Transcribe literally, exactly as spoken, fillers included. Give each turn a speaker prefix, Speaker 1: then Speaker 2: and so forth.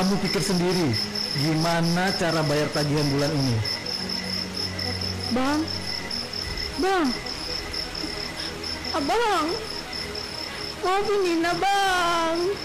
Speaker 1: kamu pikir sendiri gimana cara bayar tagihan bulan ini.
Speaker 2: Bang, bang, abang, maafin Nina bang.